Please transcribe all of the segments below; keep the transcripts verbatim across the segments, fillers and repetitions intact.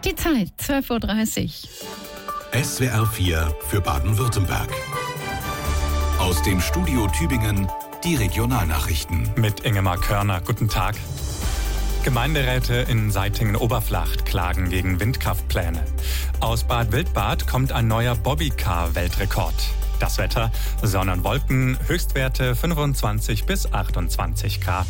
Die Zeit, zwölf Uhr dreißig. S W R vier für Baden-Württemberg. Aus dem Studio Tübingen die Regionalnachrichten. Mit Ingemar Körner. Guten Tag. Gemeinderäte in Seitingen-Oberflacht klagen gegen Windkraftpläne. Aus Bad Wildbad kommt ein neuer Bobbycar-Weltrekord. Das Wetter, Sonne und Wolken, Höchstwerte fünfundzwanzig bis achtundzwanzig Grad.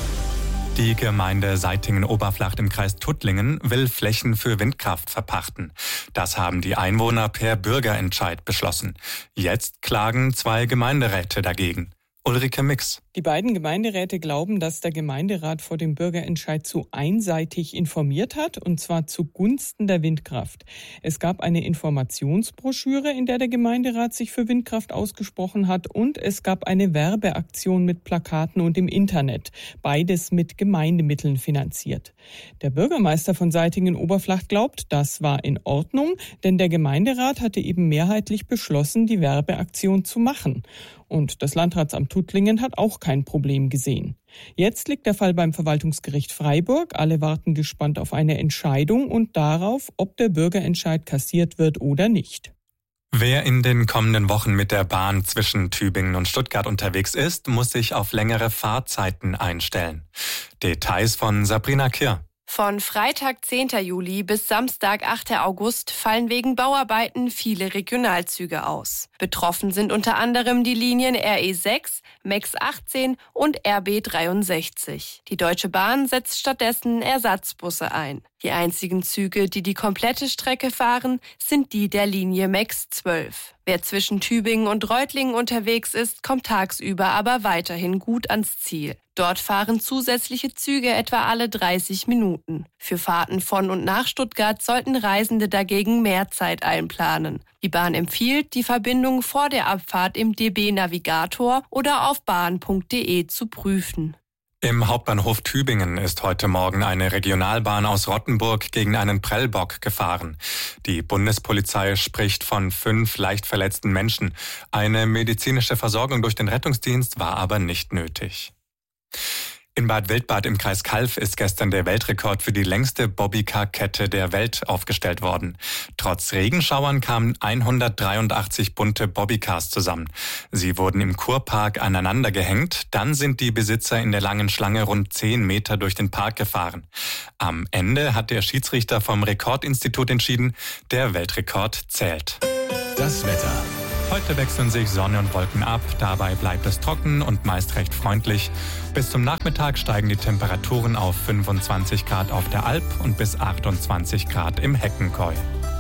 Die Gemeinde Seitingen-Oberflacht im Kreis Tuttlingen will Flächen für Windkraft verpachten. Das haben die Einwohner per Bürgerentscheid beschlossen. Jetzt klagen zwei Gemeinderäte dagegen. Ulrike Mix. Die beiden Gemeinderäte glauben, dass der Gemeinderat vor dem Bürgerentscheid zu einseitig informiert hat, und zwar zugunsten der Windkraft. Es gab eine Informationsbroschüre, in der der Gemeinderat sich für Windkraft ausgesprochen hat, und es gab eine Werbeaktion mit Plakaten und im Internet. Beides mit Gemeindemitteln finanziert. Der Bürgermeister von Seitingen-Oberflacht glaubt, das war in Ordnung, denn der Gemeinderat hatte eben mehrheitlich beschlossen, die Werbeaktion zu machen. Und das Landratsamt Tuttlingen hat auch kein Problem gesehen. Jetzt liegt der Fall beim Verwaltungsgericht Freiburg. Alle warten gespannt auf eine Entscheidung und darauf, ob der Bürgerentscheid kassiert wird oder nicht. Wer in den kommenden Wochen mit der Bahn zwischen Tübingen und Stuttgart unterwegs ist, muss sich auf längere Fahrzeiten einstellen. Details von Sabrina Kirr. Von Freitag, zehnten Juli bis Samstag, achten August fallen wegen Bauarbeiten viele Regionalzüge aus. Betroffen sind unter anderem die Linien R E sechs, M E X achtzehn und R B dreiundsechzig. Die Deutsche Bahn setzt stattdessen Ersatzbusse ein. Die einzigen Züge, die die komplette Strecke fahren, sind die der Linie M E X zwölf. Wer zwischen Tübingen und Reutlingen unterwegs ist, kommt tagsüber aber weiterhin gut ans Ziel. Dort fahren zusätzliche Züge etwa alle dreißig Minuten. Für Fahrten von und nach Stuttgart sollten Reisende dagegen mehr Zeit einplanen. Die Bahn empfiehlt, die Verbindung vor der Abfahrt im D B-Navigator oder auf bahn punkt de zu prüfen. Im Hauptbahnhof Tübingen ist heute Morgen eine Regionalbahn aus Rottenburg gegen einen Prellbock gefahren. Die Bundespolizei spricht von fünf leicht verletzten Menschen. Eine medizinische Versorgung durch den Rettungsdienst war aber nicht nötig. In Bad Wildbad im Kreis Calw ist gestern der Weltrekord für die längste Bobbycar-Kette der Welt aufgestellt worden. Trotz Regenschauern kamen hundertdreiundachtzig bunte Bobbycars zusammen. Sie wurden im Kurpark aneinander gehängt. Dann sind die Besitzer in der langen Schlange rund zehn Meter durch den Park gefahren. Am Ende hat der Schiedsrichter vom Rekordinstitut entschieden, der Weltrekord zählt. Das Wetter. Heute wechseln sich Sonne und Wolken ab, dabei bleibt es trocken und meist recht freundlich. Bis zum Nachmittag steigen die Temperaturen auf fünfundzwanzig Grad auf der Alp und bis achtundzwanzig Grad im Heckenkäu.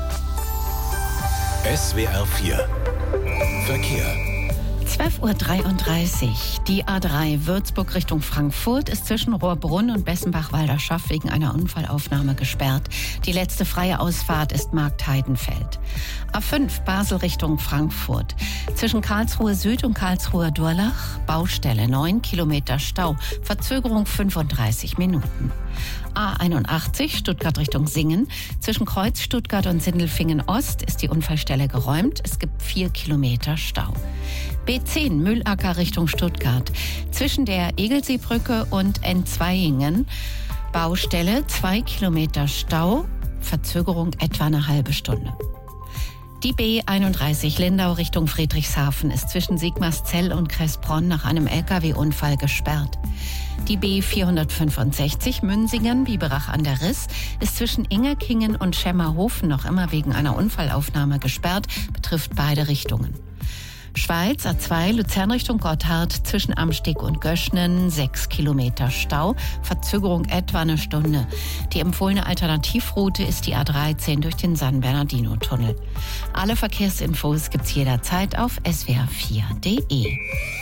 S W R vier Verkehr. zwölf Uhr dreiunddreißig. Die A drei Würzburg Richtung Frankfurt ist zwischen Rohrbrunn und Bessenbach-Walderschaft wegen einer Unfallaufnahme gesperrt. Die letzte freie Ausfahrt ist Marktheidenfeld. A fünf Basel Richtung Frankfurt. Zwischen Karlsruhe Süd und Karlsruher Durlach Baustelle, neun Kilometer Stau. Verzögerung fünfunddreißig Minuten. A einundachtzig Stuttgart Richtung Singen. Zwischen Kreuz Stuttgart und Sindelfingen Ost ist die Unfallstelle geräumt. Es gibt vier Kilometer Stau. B zehn Mühlacker Richtung Stuttgart. Zwischen der Egelseebrücke und Entzweiingen Baustelle, zwei Kilometer Stau. Verzögerung etwa eine halbe Stunde. Die B einunddreißig Lindau Richtung Friedrichshafen ist zwischen Sigmarszell und Kressbronn nach einem L K W-Unfall gesperrt. Die B vierhundertfünfundsechzig Münsingen-Biberach an der Riss ist zwischen Ingerkingen und Schemmerhofen noch immer wegen einer Unfallaufnahme gesperrt, betrifft beide Richtungen. Schweiz A zwei Luzern Richtung Gotthard zwischen Amsteg und Göschnen sechs Kilometer Stau, Verzögerung etwa eine Stunde. Die empfohlene Alternativroute ist die A dreizehn durch den San Bernardino-Tunnel. Alle Verkehrsinfos gibt's jederzeit auf s w r vier punkt de.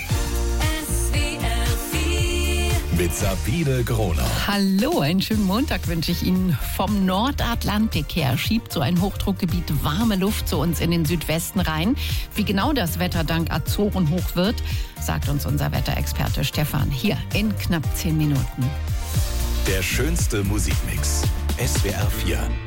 Mit Sabine Groner. Hallo, einen schönen Montag wünsche ich Ihnen. Vom Nordatlantik her schiebt so ein Hochdruckgebiet warme Luft zu uns in den Südwesten rein. Wie genau das Wetter dank Azoren hoch wird, sagt uns unser Wetterexperte Stefan hier in knapp zehn Minuten. Der schönste Musikmix. S W R vier.